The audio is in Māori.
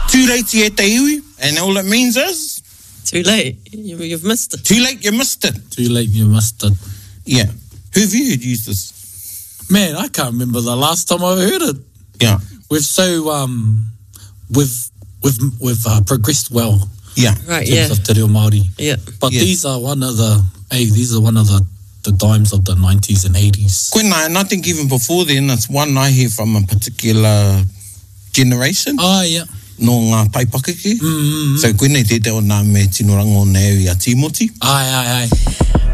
Too late e te iwi, and all it means is... Too late. You've missed it. Too late, you missed it. Too late, you missed it. Yeah. Who have you heard use this? Man, I can't remember the last time I heard it. Yeah. We've progressed well. Yeah. Right, in terms of te reo Māori. Yeah. But these are one of the dimes of the 90s and 80s. Koina, and I think even before then, it's one I hear from a particular generation. Oh, yeah. No ngā paipakeke. So koina te te o nā me tino rango nei a Timoti. Ai.